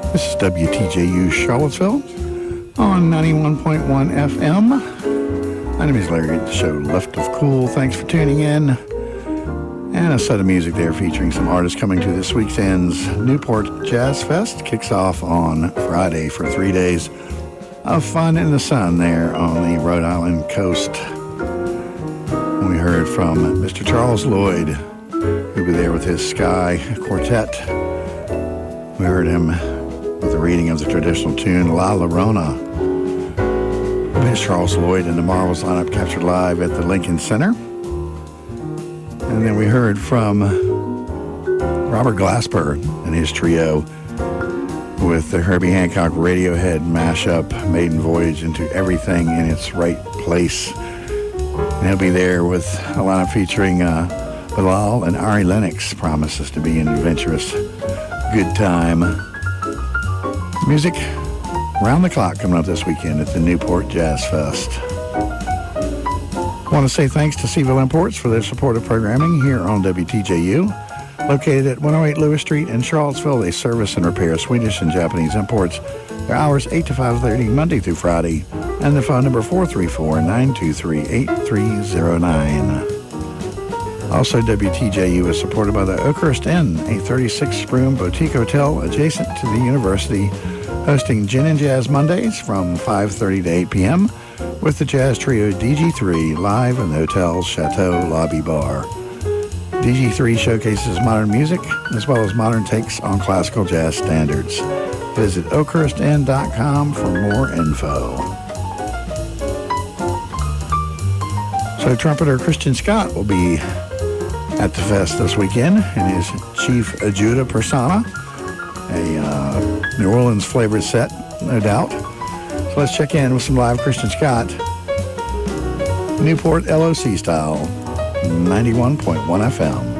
This is WTJU Charlottesville on 91.1 FM. My name is Larry, the show Left of Cool. Thanks for tuning in. And a set of music there featuring some artists coming to this weekend's Newport Jazz Fest. Kicks off on Friday for 3 days of fun in the sun there on the Rhode Island coast. And we heard from Mr. Charles Lloyd, who'll be there with his Sky Quartet. We heard him with a reading of the traditional tune La Llorona. Miss Charles Lloyd and the Marvels lineup captured live at the Lincoln Center. And then we heard from Robert Glasper and his trio with the Herbie Hancock Radiohead mashup, Maiden Voyage into Everything in Its Right Place. And he'll be there with a lineup featuring Bilal and Ari Lennox. Promises to be an adventurous good time. Music round the clock coming up this weekend at the Newport Jazz Fest. I want to say thanks to Seville Imports for their support of programming here on WTJU. Located at 108 Lewis Street in Charlottesville, they service and repair Swedish and Japanese imports. Their hours 8 to 5:30 Monday through Friday, and the phone number 434-923-8309. Also, WTJU is supported by the Oakhurst Inn, a 36-room boutique hotel adjacent to the university, hosting Gin and Jazz Mondays from 5:30 to 8 p.m. with the jazz trio DG3 live in the hotel's Chateau Lobby Bar. DG3 showcases modern music as well as modern takes on classical jazz standards. Visit oakhurstinn.com for more info. So trumpeter Christian Scott will be at the fest this weekend in his Chief Judah Persona, a New Orleans flavored set, no doubt. So let's check in with some live Christian Scott. Newport LOC style, 91.1 FM.